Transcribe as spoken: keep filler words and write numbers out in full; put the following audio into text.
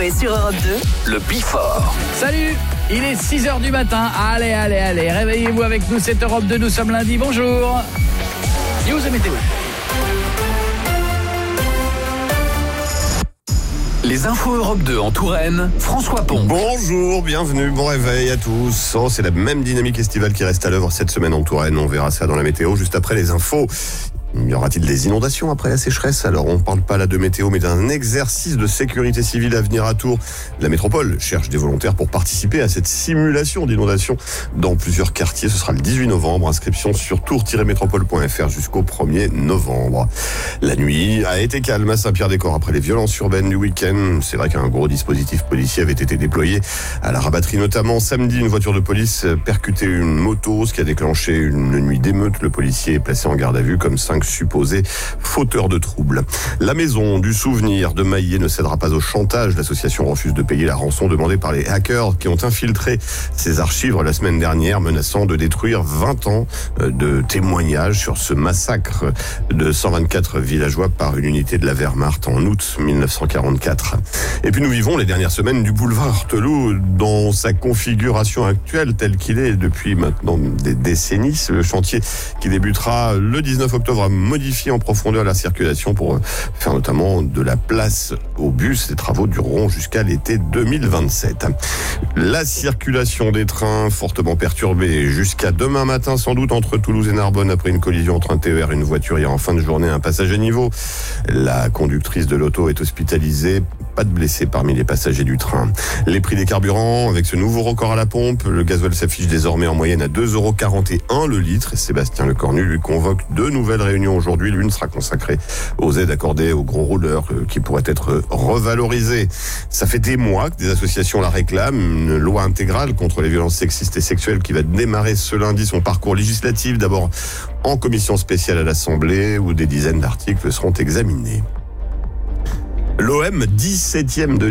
et sur Europe deux. Le Before. Salut, il est six heures du matin. Allez, allez, allez, réveillez-vous avec nous, c'est Europe deux, nous sommes lundi. Bonjour. News et météo. Les infos Europe deux en Touraine, François Pont. Bonjour, bienvenue, bon réveil à tous. Oh, c'est la même dynamique estivale qui reste à l'œuvre cette semaine en Touraine. On verra ça dans la météo juste après les infos. Y aura-t-il des inondations après la sécheresse? Alors on ne parle pas là de météo mais d'un exercice de sécurité civile à venir à Tours. La métropole cherche des volontaires pour participer à cette simulation d'inondation dans plusieurs quartiers. Ce sera le dix-huit novembre. Inscription sur tours tiret métropole point f r jusqu'au premier novembre. La nuit a été calme à Saint-Pierre-des-Corps après les violences urbaines du week-end. C'est vrai qu'un gros dispositif policier avait été déployé à la Rabatterie notamment. Samedi, une voiture de police percutait une moto, ce qui a déclenché une nuit d'émeute. Le policier est placé en garde à vue comme cinq supposé fauteur de troubles. La maison du souvenir de Maillé ne cédera pas au chantage. L'association refuse de payer la rançon demandée par les hackers qui ont infiltré ses archives la semaine dernière, menaçant de détruire vingt ans de témoignages sur ce massacre de cent vingt-quatre villageois par une unité de la Wehrmacht en août mille neuf cent quarante-quatre. Et puis nous vivons les dernières semaines du boulevard Arteloup dans sa configuration actuelle telle qu'il est depuis maintenant des décennies. Le chantier qui débutera le dix-neuf octobre a modifié en profondeur la circulation pour faire notamment de la place aux bus. Les travaux dureront jusqu'à l'été deux mille vingt-sept. La circulation des trains fortement perturbée jusqu'à demain matin sans doute entre Toulouse et Narbonne après une collision entre un T E R et une voiture hier en fin de journée, un passage à niveau. La conductrice de l'auto est hospitalisée. Pas de blessés parmi les passagers du train. Les prix des carburants, avec ce nouveau record à la pompe, le gasoil s'affiche désormais en moyenne à deux euros quarante et un le litre. Et Sébastien Lecornu lui convoque deux nouvelles réunions aujourd'hui. L'une sera consacrée aux aides accordées aux gros rouleurs qui pourraient être revalorisées. Ça fait des mois que des associations la réclament. Une loi intégrale contre les violences sexistes et sexuelles qui va démarrer ce lundi son parcours législatif. D'abord en commission spéciale à l'Assemblée où des dizaines d'articles seront examinés. L'O M, dix-septième de